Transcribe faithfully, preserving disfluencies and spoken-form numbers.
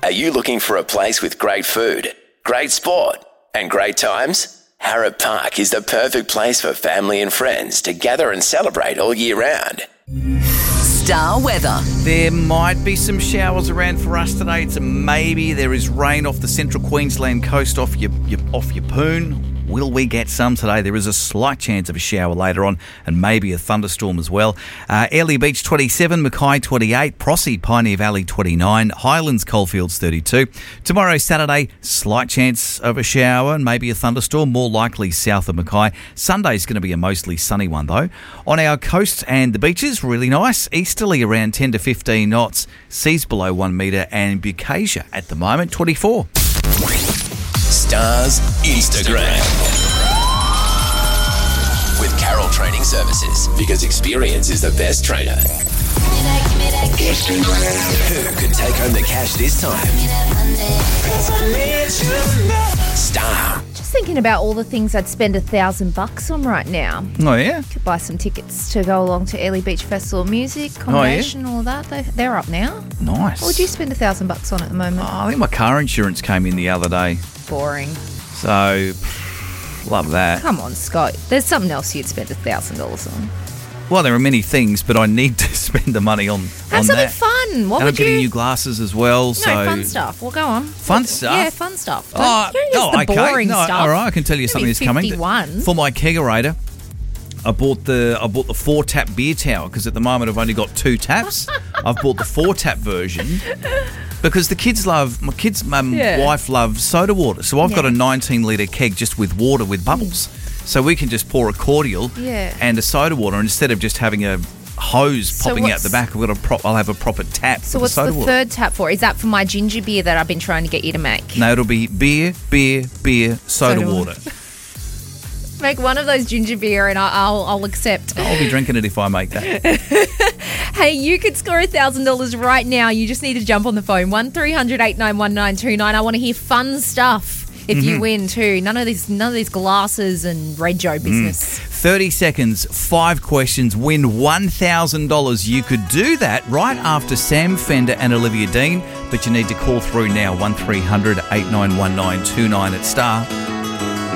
Are you looking for a place with great food, great sport, and great times? Harrop Park is the perfect place for family and friends to gather and celebrate all year round. Star weather. There might be some showers around for us today. It's a maybe. There is rain off the central Queensland coast off your, your off your poon. Will we get some today? There is a slight chance of a shower later on and maybe a thunderstorm as well. Uh, Airlie Beach twenty-seven, Mackay twenty-eight, Prossie, Pioneer Valley twenty-nine, Highlands, Coalfields thirty-two. Tomorrow, Saturday, slight chance of a shower and maybe a thunderstorm, more likely south of Mackay. Sunday's going to be a mostly sunny one though. On our coast and the beaches, really nice. Easterly around ten to fifteen knots, seas below one metre, and Bucasia at the moment twenty-four. Stars Instagram. With Carroll Training Services, because experience is the best trainer. Who could take home the cash this time? Star. Just thinking about all the things I'd spend a thousand bucks on right now. Oh, yeah? Could buy some tickets to go along to Airlie Beach Festival of Music, accommodation, all of that. They, they're up now. Nice. What would you spend a thousand bucks on at the moment? Oh, I think my car insurance came in the other day. Boring. So, pff, love that. Come on, Scott. There's something else you'd spend a thousand dollars on. Well, there are many things, but I need to spend the money on, Have on something that. fun. What and would I'm getting you... new glasses as well. No, so fun stuff. Well, go on. Fun What- stuff? Yeah, fun stuff. Don't, Oh, don't use oh, the okay. boring no, stuff. All right, I can tell you It's something gonna that's be coming. fifty-one. For my kegerator, I bought the I bought the four tap beer tower because at the moment I've only got two taps. I've bought the four tap version because the kids love my kids. My Yeah. wife loves soda water, so I've got Yeah. a nineteen litre keg just with water with bubbles, so we can just pour a cordial Yeah. and a soda water instead of just having a hose So popping out what's- the back. I've got a prop. I'll have a proper tap. So for what's the soda the water. third tap for? Is that for my ginger beer that I've been trying to get you to make? No, it'll be beer, beer, beer, soda, Soda water. Make one of those ginger beer and I'll, I'll, I'll accept. I'll be drinking it if I make that. Hey, you could score one thousand dollars right now. You just need to jump on the phone. one three hundred eight nine one nine two nine. I want to hear fun stuff if Mm-hmm. you win too. None of these none of these glasses and Rego business. thirty seconds, five questions, win one thousand dollars. You could do that right after Sam Fender and Olivia Dean, but you need to call through now, one three hundred eight nine one nine two nine at star